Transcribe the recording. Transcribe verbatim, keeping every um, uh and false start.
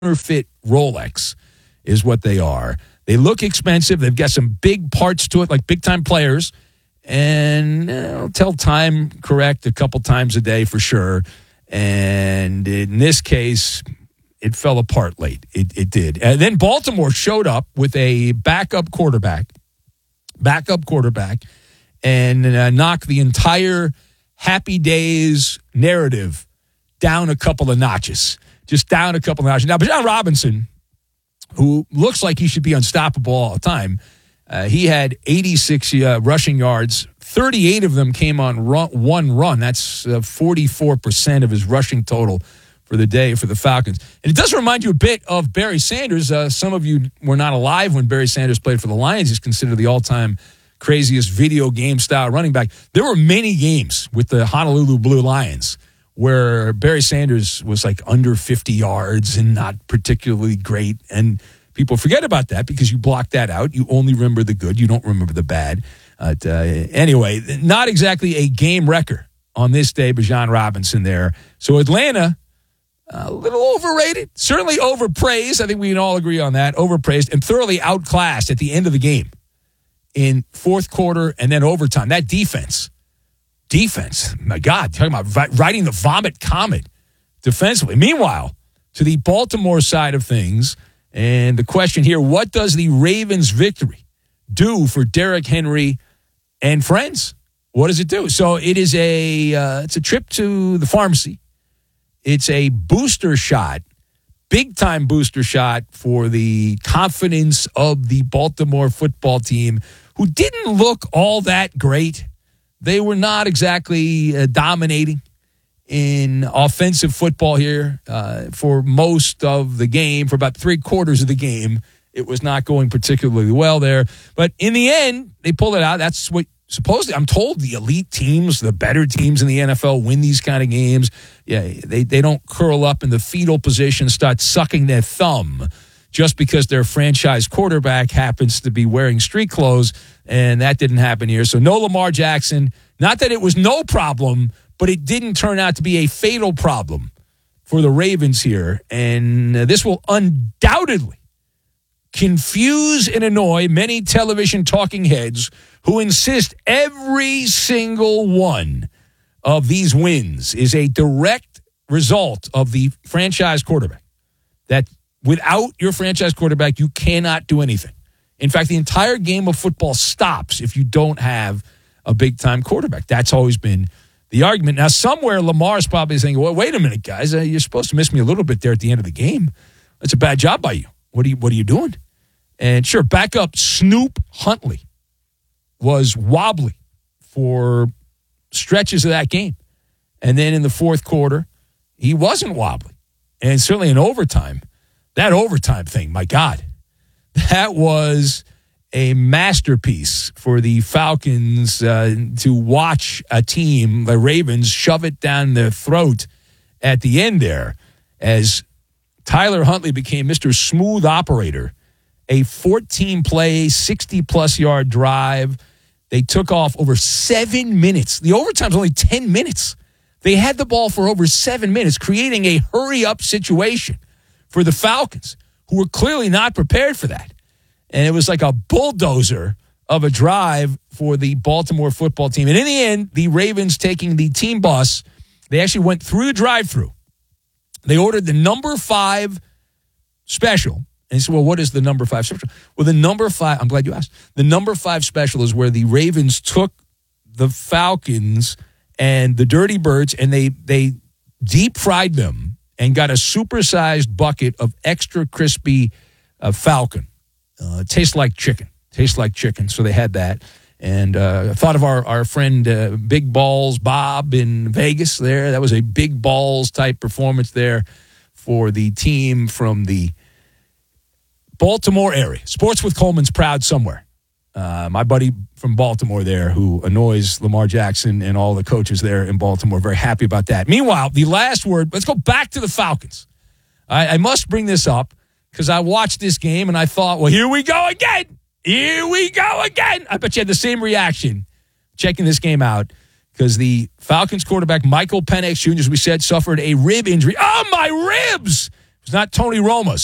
counterfeit Rolex is what they are. They look expensive. They've got some big parts to it, like big-time players. And uh, tell time correct a couple times a day for sure. And in this case, it fell apart late. It, it did. And then Baltimore showed up with a backup quarterback, backup quarterback, and uh, knocked the entire Happy Days narrative down a couple of notches. Just down a couple of notches. Now, Bijan Robinson, who looks like he should be unstoppable all the time, uh, he had eighty-six uh, rushing yards. thirty-eight of them came on run, one run. That's uh, forty-four percent of his rushing total for the day for the Falcons. And it does remind you a bit of Barry Sanders. Uh, some of you were not alive when Barry Sanders played for the Lions. He's considered the all-time craziest video game-style running back. There were many games with the Honolulu Blue Lions where Barry Sanders was like under fifty yards and not particularly great. And people forget about that because you block that out. You only remember the good. You don't remember the bad. Uh, anyway, not exactly a game wrecker on this day, Bijan Robinson there. So Atlanta, a little overrated, certainly overpraised. I think we can all agree on that. Overpraised and thoroughly outclassed at the end of the game in fourth quarter and then overtime. That defense, defense, my God, talking about riding the vomit comet defensively. Meanwhile, to the Baltimore side of things, and the question here, what does the Ravens victory do for Derrick Henry and friends? What does it do? So it is a uh, it's a trip to the pharmacy. It's a booster shot, big-time booster shot for the confidence of the Baltimore football team, who didn't look all that great. They were not exactly uh, dominating in offensive football here uh, for most of the game, for about three quarters of the game. It was not going particularly well there. But in the end, they pulled it out. That's what supposedly, I'm told the elite teams, the better teams in the N F L win these kind of games. Yeah, they, they don't curl up in the fetal position, start sucking their thumb just because their franchise quarterback happens to be wearing street clothes, and that didn't happen here. So no Lamar Jackson. Not that it was no problem, but it didn't turn out to be a fatal problem for the Ravens here. And uh, this will undoubtedly confuse and annoy many television talking heads who insist every single one of these wins is a direct result of the franchise quarterback. That without your franchise quarterback, you cannot do anything. In fact, the entire game of football stops if you don't have a big-time quarterback. That's always been the argument. Now, somewhere Lamar's probably saying, well, wait a minute, guys. Uh, you're supposed to miss me a little bit there at the end of the game. That's a bad job by you. What are you, what are you doing? And sure, backup Snoop Huntley was wobbly for stretches of that game. And then in the fourth quarter, he wasn't wobbly. And certainly in overtime, that overtime thing, my God, that was a masterpiece for the Falcons uh, to watch a team, the Ravens, shove it down their throat at the end there as Tyler Huntley became Mister Smooth Operator. A fourteen-play, sixty-plus yard drive. They took off over seven minutes. The overtime's only ten minutes. They had the ball for over seven minutes, creating a hurry-up situation for the Falcons, who were clearly not prepared for that. And it was like a bulldozer of a drive for the Baltimore football team. And in the end, the Ravens taking the team bus, they actually went through the drive-thru. They ordered the number five special. And he said, well, what is the number five special? Well, the number five, I'm glad you asked. The number five special is where the Ravens took the Falcons and the Dirty Birds and they they deep fried them and got a supersized bucket of extra crispy uh, Falcon. Uh, tastes like chicken. Tastes like chicken. So they had that. And uh, I thought of our, our friend uh, Big Balls Bob in Vegas there. That was a big balls type performance there for the team from the Baltimore area. Sports with Coleman's proud somewhere. Uh, my buddy from Baltimore there who annoys Lamar Jackson and all the coaches there in Baltimore. Very happy about that. Meanwhile, the last word, let's go back to the Falcons. I, I must bring this up because I watched this game and I thought, well, here we go again. Here we go again. I bet you had the same reaction checking this game out because the Falcons quarterback, Michael Penix Junior, as we said, suffered a rib injury. Oh, my ribs! It's not Tony Romo.